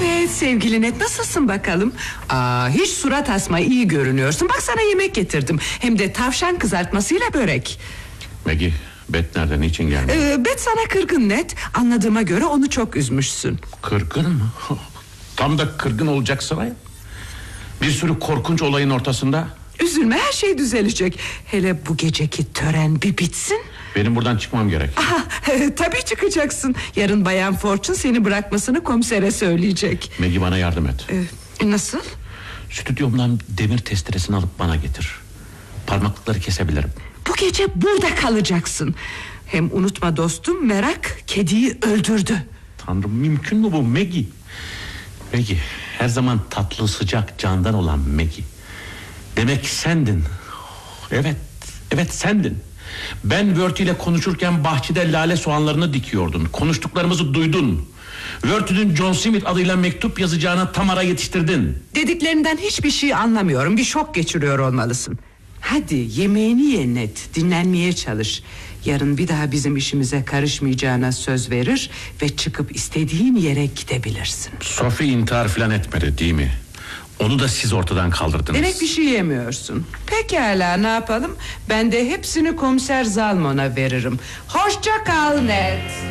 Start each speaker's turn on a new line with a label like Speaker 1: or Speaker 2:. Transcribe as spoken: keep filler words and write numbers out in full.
Speaker 1: Evet sevgili Ned, nasılsın bakalım? Aa, hiç surat asma, iyi görünüyorsun. Bak sana yemek getirdim. Hem de tavşan kızartmasıyla börek.
Speaker 2: Maggie, Bet nerede, niçin gelmedi?
Speaker 1: Ee, Bet sana kırgın Ned. Anladığıma göre onu çok üzmüşsün.
Speaker 2: Kırgın mı? Tam da kırgın olacaksın ya. Bir sürü korkunç olayın ortasında.
Speaker 1: Üzülme, her şey düzelecek. Hele bu geceki tören bir bitsin.
Speaker 2: Benim buradan çıkmam gerek.
Speaker 1: Aha, tabii çıkacaksın. Yarın Bayan Fortune seni bırakmasını komisere söyleyecek.
Speaker 2: Maggie, bana yardım et.
Speaker 1: Ee, nasıl?
Speaker 2: Stüdyomdan demir testeresini alıp bana getir. Parmaklıkları kesebilirim.
Speaker 1: Bu gece burada kalacaksın. Hem unutma dostum, merak kediyi öldürdü.
Speaker 2: Tanrım, mümkün mü bu Maggie? Maggie, her zaman tatlı, sıcak, candan olan Maggie. Demek sendin. Evet, evet sendin. Ben Verty ile konuşurken bahçede lale soğanlarını dikiyordun. Konuştuklarımızı duydun. Verty'nin John Smith adıyla mektup yazacağına tam ara yetiştirdin.
Speaker 1: Dediklerinden hiçbir şey anlamıyorum. Bir şok geçiriyor olmalısın. Hadi yemeğini ye Ned, dinlenmeye çalış. Yarın bir daha bizim işimize karışmayacağına söz verir ve çıkıp istediğin yere gidebilirsin.
Speaker 2: Sophie intihar falan etmedi değil mi? Onu da siz ortadan kaldırdınız.
Speaker 1: Demek bir şey yemiyorsun. Pekala, ne yapalım? Ben de hepsini komiser Zalmon'a veririm. Hoşça kal Ned.